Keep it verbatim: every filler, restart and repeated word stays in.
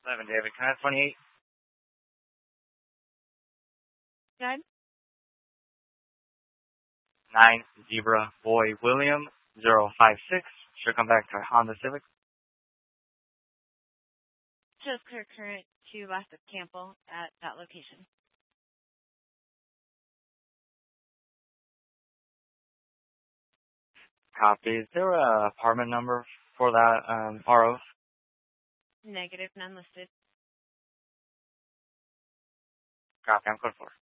eleven, David. Can I have twenty-eight? Good. nine, Zebra, Boy, William, zero five six. Should come back to Honda Civic. Just clear current to west of Campbell at that location. Copy. Is there a apartment number for that um, R O? Negative, none listed. Copy. I'm code four.